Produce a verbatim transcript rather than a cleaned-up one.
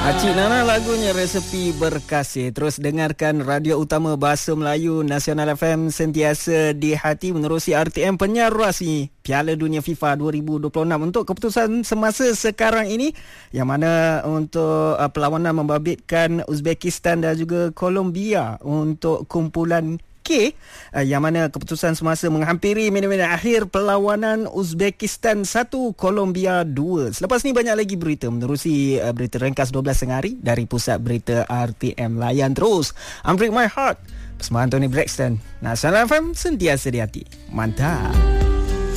Acik Nana lagunya Resepi Berkasih. Terus dengarkan radio utama Bahasa Melayu Nasional F M sentiasa di hati menerusi R T M penyaruasi Piala Dunia FIFA dua ribu dua puluh enam untuk keputusan semasa sekarang ini, yang mana untuk uh, perlawanan membabitkan Uzbekistan dan juga Colombia untuk kumpulan K, uh, yang mana keputusan semasa menghampiri minit-minit akhir perlawanan Uzbekistan satu, Colombia dua. Selepas ni banyak lagi berita menerusi uh, berita ringkas dua belas tengah hari dari pusat berita R T M. Layan terus Unbreak My Heart bersama Anthony Braxton. Nasional F M sentiasa di hati. Mantap.